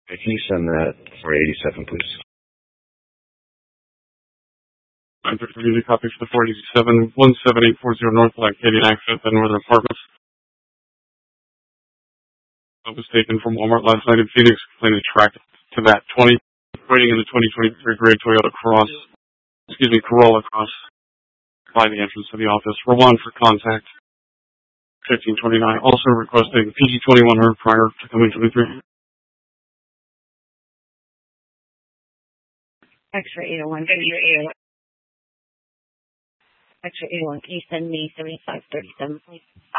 Can you send that for 87, please? I'm using copy for the 487 17840 North Lacadian access at Northern Apartments. That was taken from Walmart last night in Phoenix, complaining tracked to that 20, waiting in the 2023 gray Toyota Corolla Cross by the entrance to the office. We're on for contact 1529. Also requesting PG21 heard prior to coming to the group. X-ray 801, X-ray 801, can you send me 7537, please?